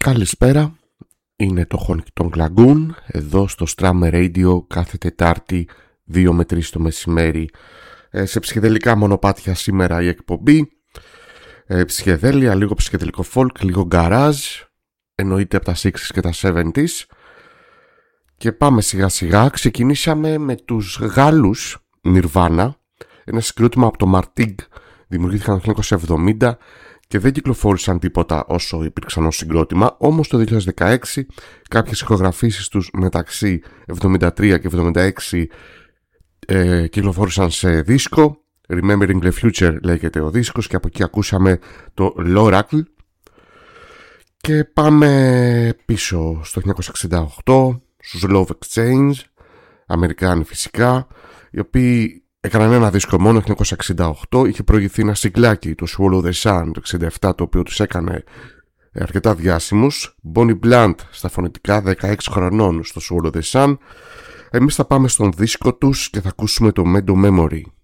Καλησπέρα, είναι το Honky Tonk Lagoon εδώ στο Strammer Radio κάθε Τετάρτη 2 με 3 το μεσημέρι. Σε ψυχεδελικά μονοπάτια σήμερα η εκπομπή. Ψυχεδέλεια, λίγο ψυχεδελικό folk, λίγο garage, εννοείται από τα 60s και τα 70s. Και πάμε σιγά σιγά. Ξεκινήσαμε με τους Γάλλους Nirvana, ένα συγκρότημα από το Martigues, δημιουργήθηκαν το 1970 και δεν κυκλοφόρησαν τίποτα όσο υπήρξαν ως συγκρότημα. Όμως το 2016 κάποιες ηχογραφήσεις τους μεταξύ 73 και 76 κυκλοφόρησαν σε δίσκο. Remembering the Future λέγεται ο δίσκος και από εκεί ακούσαμε το L'Oracle. Και πάμε πίσω στο 1968 στους Love Exchange, Αμερικάνοι φυσικά, οι οποίοι έκαναν ένα δίσκο μόνο το 1968. Είχε προηγηθεί ένα συγκλάκι, το Swallow the Sun το 1967, το οποίο τους έκανε αρκετά διάσημους. Bonnie Blunt στα φωνητικά, 16 χρονών στο Swallow the Sun. Εμείς θα πάμε στον δίσκο τους και θα ακούσουμε το Meadow Memory.